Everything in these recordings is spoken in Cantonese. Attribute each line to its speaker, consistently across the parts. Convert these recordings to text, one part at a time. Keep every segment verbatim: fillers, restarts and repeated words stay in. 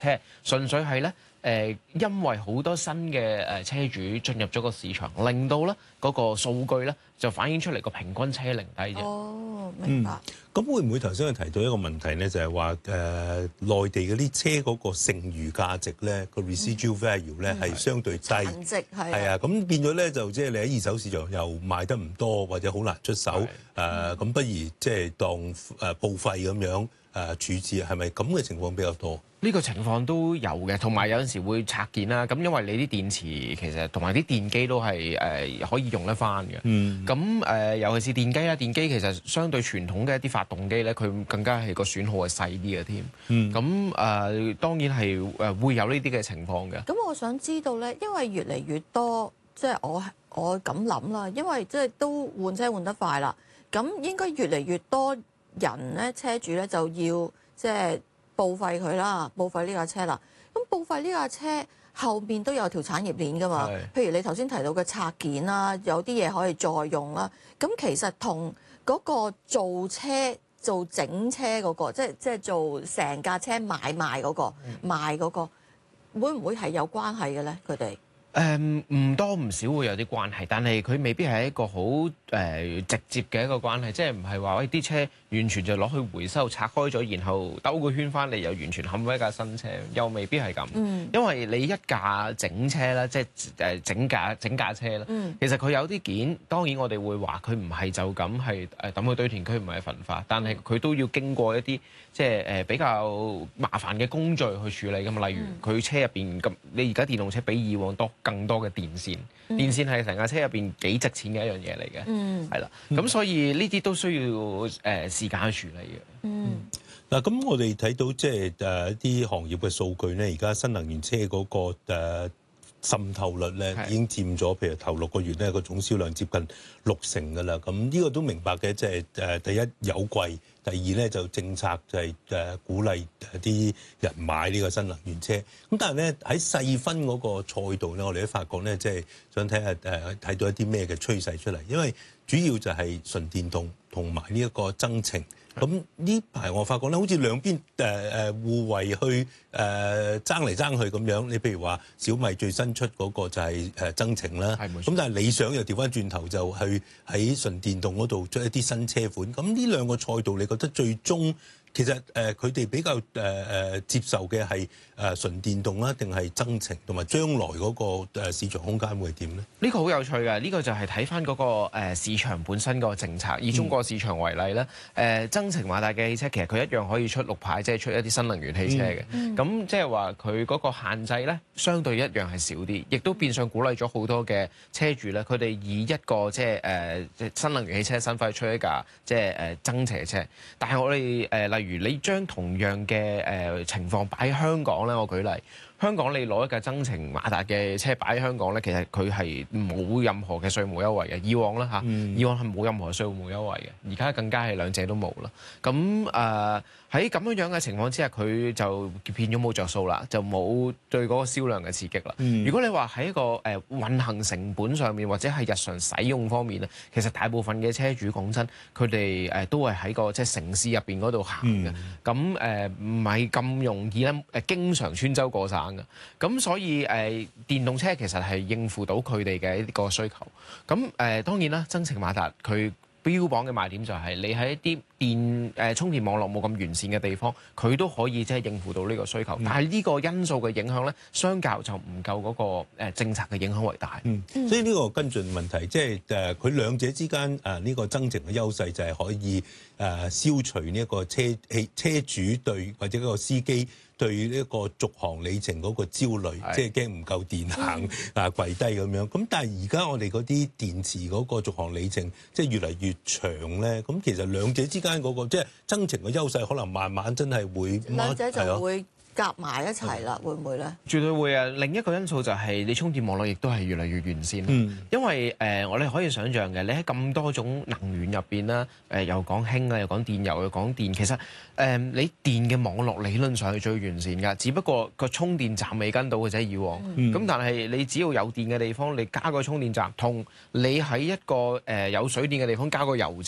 Speaker 1: 車，純粹係咧誒，因為好多新嘅誒車主進入咗個市場，令到咧嗰個數據咧就反映出嚟個平均車齡低啫。
Speaker 2: 哦，明白。
Speaker 3: 咁、嗯、會唔會頭先佢提到一個問題咧，就係話誒內地嗰啲車嗰個剩餘價值咧，個 residual value 咧係相對低，
Speaker 2: 殘值係
Speaker 3: 係啊，咁變咗咧就即係你喺二手市場又賣得唔多，或者好難出手，誒咁、呃、不如即係當誒報廢咁樣。誒、呃、處置係咪咁嘅情況比較多？
Speaker 1: 呢個情況都有嘅，同埋有陣時會拆件啦。咁因為你啲電池其實同埋啲電機都係誒、呃、可以用得翻嘅。嗯。咁誒、呃，尤其是電機啦，電機其實相對傳統嘅一啲發動機咧，佢更加係個損耗係細啲嘅添。嗯。咁誒、呃，當然係誒會有呢啲嘅情況嘅。
Speaker 2: 咁我想知道咧，因為越嚟越多，即係我我咁諗啦，因為即係都換車換得快啦，咁應該越嚟越多人咧，車主咧就要即係報廢佢啦，報廢呢架車啦。咁報廢呢架車後邊都有條產業鏈噶嘛。譬如你頭先提到嘅拆件啦，有啲嘢可以再用啦。咁其實同嗰個造車做整車嗰個，即係即係做成架車買賣嗰個賣嗰個，會唔會係有關係嘅咧？佢哋？
Speaker 1: 誒唔多唔少會有啲關係，但係佢未必係一個好誒、呃、直接嘅一個關係，即係唔係話喂啲車完全就攞去回收拆開咗，然後兜個圈翻嚟又完全冚咗一架新車，又未必係咁。嗯、因為你一架整車啦，即係誒整架整架車啦，嗯、其實佢有啲件，當然我哋會話佢唔係就咁係誒抌去堆填區，唔係焚化，但係佢都要經過一啲即係誒比較麻煩嘅工序去處理㗎嘛。例如佢車入邊咁，你而家電動車比以往多更多嘅電線，嗯、電線係成架車入邊幾值錢嘅一樣嘢嚟嘅，係啦、嗯。咁所以呢啲都需要誒、呃、時間去處理嘅。
Speaker 3: 嗯，嗱咁、嗯、我哋睇到即係誒一啲行業嘅數據咧，而家新能源車嗰、那個誒、呃、滲透率咧已經佔咗，譬如頭六個月咧個總銷量接近六成㗎啦。咁呢個都明白嘅，即係誒第一有貴。第二咧就政策就係誒鼓勵啲人買呢個新能源車，咁但係咧喺細分嗰個賽道咧，我哋都發覺咧，即係想睇下誒睇到一啲咩嘅趨勢出嚟，因為主要就係純電動同埋呢一個增程。咁呢排我發覺咧，好似兩邊誒誒互為去誒、呃、爭嚟爭去咁樣。你譬如話小米最新出嗰個就係誒增程啦，咁但係理想又調翻轉頭就去喺純電動嗰度出一啲新車款。咁呢兩個賽道，你覺得最終其實誒佢哋比較誒誒、呃、接受嘅係誒純電動啦，定係增程？同埋將來嗰個誒市場空間會係點咧？
Speaker 1: 呢個好有趣嘅，呢、這個就係睇翻嗰個誒市場本身個政策。以中國市場為例咧，誒、嗯、增程馬達嘅汽車其實佢一樣可以出綠牌，即係出一啲新能源汽車嘅。咁即係話佢嗰個限制咧，相對一樣係少啲，亦都變相鼓勵咗好多嘅車主咧，佢哋以一個即係誒即係新能源汽車身份去出一架即係誒增程車。但係我哋誒、呃、例如你將同樣嘅誒、呃、情況擺喺香港咧，我舉例。香港你攞一架增程馬達嘅車擺喺香港咧，其實佢係冇任何嘅稅務優惠嘅。以往啦嚇，嗯、以往係冇任何稅務優惠嘅，而家更加係兩者都冇啦。咁誒喺咁樣樣嘅情況之下，佢就變咗冇着數啦，就冇對嗰個銷量嘅刺激啦。嗯、如果你話喺一個誒、呃、運行成本上面或者係日常使用方面咧，其實大部分嘅車主講真，佢哋誒都係喺個即係城市入邊嗰度行嘅。咁誒唔係咁容易咧誒，經常穿州過省。咁所以誒、呃、電動車其實係應付到佢哋嘅一個需求。咁誒、呃、當然啦，增程馬達佢標榜嘅賣點就係你喺一啲電誒、呃、充電網絡冇咁完善嘅地方，佢都可以即係應付到呢個需求。嗯、但係呢個因素嘅影響咧，相較就唔夠嗰個、呃、政策嘅影響為大。
Speaker 3: 嗯，所以呢個跟進問題，即係誒佢兩者之間誒呢、呃這個增程嘅優勢就係可以誒、呃、消除呢一個車汽車主對或者嗰個司機對呢一個續航里程嗰個焦慮，是即係驚唔夠電行啊跪低咁樣。咁但係而家我哋嗰啲電池嗰個續航里程即係越嚟越長咧。咁其實兩者之間嗰、那個即係增程嘅優勢，可能慢慢真係會
Speaker 2: 兩者就會夾埋一齊啦，會唔會咧？
Speaker 1: 絕對會啊！另一個因素就係你充電網絡亦都係越嚟越完善。嗯、因為誒、呃，我哋可以想象嘅，你喺咁多種能源入邊啦，誒、呃、又講氫啊，又講電油，又講電，其實誒、呃、你電嘅網絡理論上係最完善㗎，只不過個充電站未跟到嘅啫。以往咁，嗯、但係你只要有電嘅地方，你加個充電站，同你喺一個誒、呃、有水電嘅地方加個油站。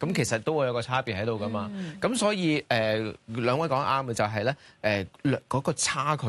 Speaker 1: 咁其實都會有個差別喺度噶嘛。咁、嗯、所以誒、呃、兩位講啱嘅就係咧誒嗰個差距